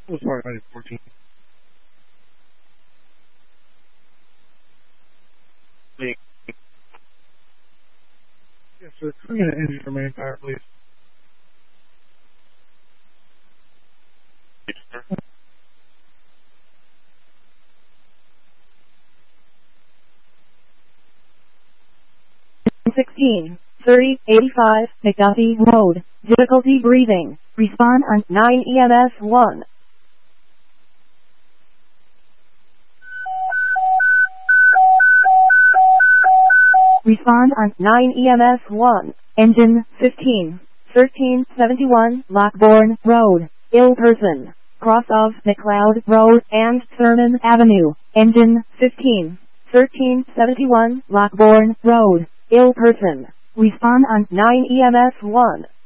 Oh, sorry, 14. Yes, sir. Can I get an engine for main tire, please? Yes, sir. 16, 30, 85, McDuffie Road. Difficulty breathing. Respond on 9 EMS 1. Respond on 9 EMS 1. Engine 15, 1371 Lockbourne Road. Ill person. Cross of McLeod Road and Thurman Avenue. Engine 15, 1371 Lockbourne Road. Ill person. Respond on 9 EMS 1.